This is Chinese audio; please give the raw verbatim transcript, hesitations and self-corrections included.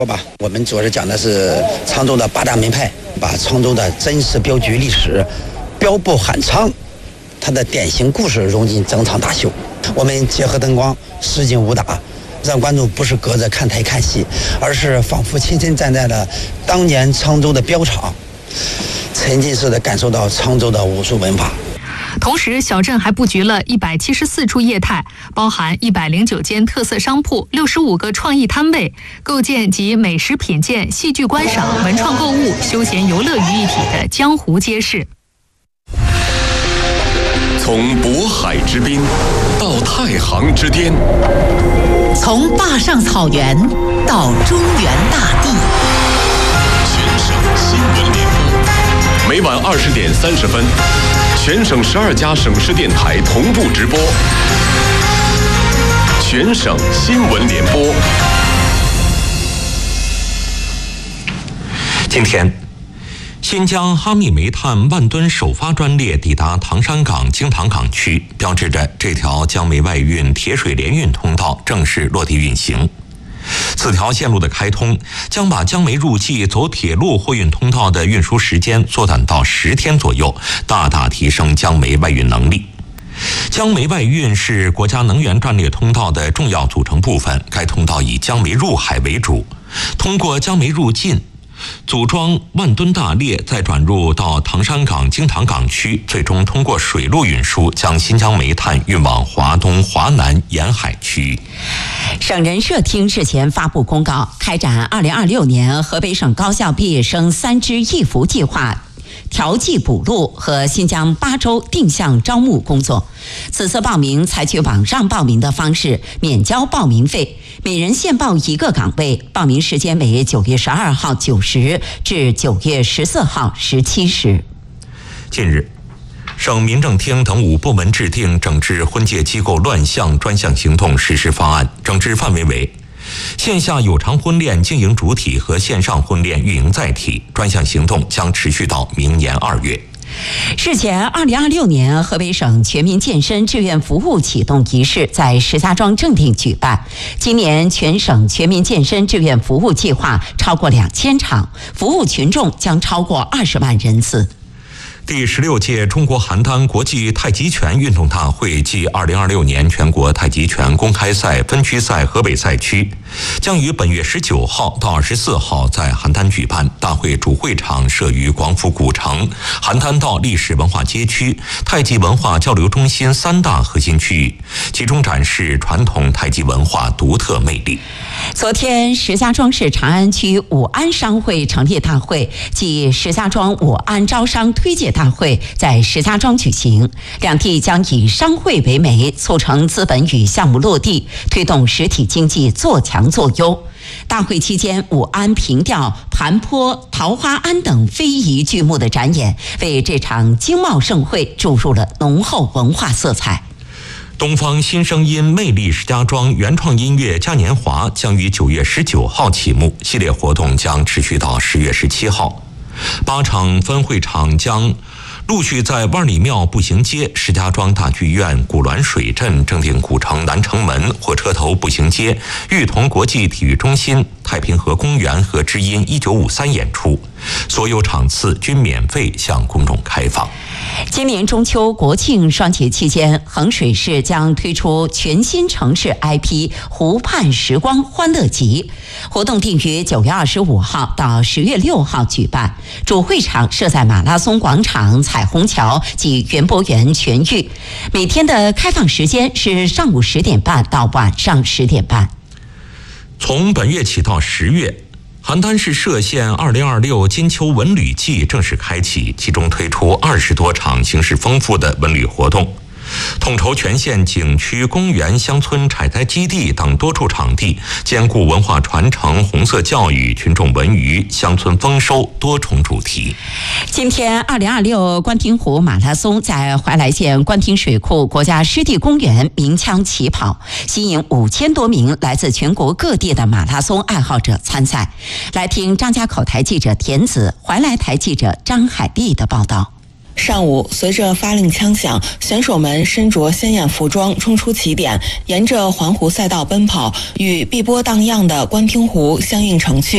吧，我们主要是讲的是沧州的八大名派，把沧州的真实镖局历史、镖步喊唱，它的典型故事融进整场大秀。我们结合灯光，实景武打，让观众不是隔着看台看戏，而是仿佛亲身站在了当年沧州的镖场，沉浸式的感受到沧州的武术文化。 同时，小镇还布局了一百七十四处业态，包含一百零九间特色商铺、六十五个创意摊位，构建集美食品鉴、戏剧观赏、文创购物、休闲游乐于一体的江湖街市。 从渤海之滨到太行之巅， 从坝上草原到中原大地， 全省新闻联播，每晚二十点三十分。全省十二家省市电台同步直播，全省新闻联播。 今天，新疆哈密煤炭万吨首发专列抵达唐山港京塘港区，标志着这条江煤外运铁水联运通道正式落地运行。此条线路的开通，将把江煤入冀走铁路货运通道的运输时间缩短到十天左右，大大提升江煤外运能力。江煤外运是国家能源战略通道的重要组成部分，该通道以江煤入海为主，通过江煤入晋，组装万吨大列，再转入到唐山港京塘港区，最终通过水路运输，将新疆煤炭运往华东、华南沿海区域。 省人社厅日前发布公告，开展二零二六年河北省高校毕业生三支一扶计划调剂补录和新疆八州定向招募工作。此次报名采取网上报名的方式，免交报名费，每人限报一个岗位，报名时间为九月十二号九时至九月十四号十七时。 近日，省民政厅等五部门制定整治婚介机构乱象专项行动实施方案，整治范围为线下有偿婚恋经营主体和线上婚恋运营载体，专项行动将持续到明年二月。 日前，二零二六年河北省全民健身志愿服务启动仪式在石家庄正定举办。今年全省全民健身志愿服务计划超过两千场，服务群众将超过二十万人次。 第十六届中国邯郸国际太极拳运动大会暨二零二六年全国太极拳公开赛分区赛河北赛区将于本月十九号到二十四号在邯郸举办。大会主会场设于广府古城、邯郸道历史文化街区、太极文化交流中心三大核心区域，集中展示传统太极文化独特魅力。 昨天，石家庄市长安区武安商会成立大会暨石家庄武安招商推介大会在石家庄举行，两地将以商会为媒，促成资本与项目落地，推动实体经济做强做优。大会期间，武安凭吊、盘坡、桃花庵等非遗剧目的展演，为这场经贸盛会注入了浓厚文化色彩。 东方新声音魅力石家庄原创音乐嘉年华将于九月十九号启幕，系列活动将持续到十月十七号。八场分会场将陆续在万里庙步行街、石家庄大剧院、古滦水镇、正定古城南城门、火车头步行街、裕彤国际体育中心、太平河公园和知音一九五三演出，所有场次均免费向公众开放。 今年中秋国庆双节期间，衡水市将推出全新城市 I P 湖畔时光欢乐集，活动定于九月二十五号到十月六号举办，主会场设在马拉松广场、彩虹桥及园博园全域，每天的开放时间是上午十点半到晚上十点半。 从本月起到十月，邯郸市歙县二零二六金秋文旅季正式开启，其中推出二十多场形式丰富的文旅活动，统筹全县景区、公园、乡村采摘基地等多处场地，兼顾文化传承、红色教育、群众文娱、乡村丰收多重主题。 今天，二零二六官厅湖马拉松在怀来县官厅水库国家湿地公园鸣枪起跑，吸引五千多名来自全国各地的马拉松爱好者参赛。来听张家口台记者田子、怀来台记者张海丽的报道。 上午，随着发令枪响，选手们身着鲜艳服装冲出起点，沿着环湖赛道奔跑，与碧波荡漾的观平湖相映成趣。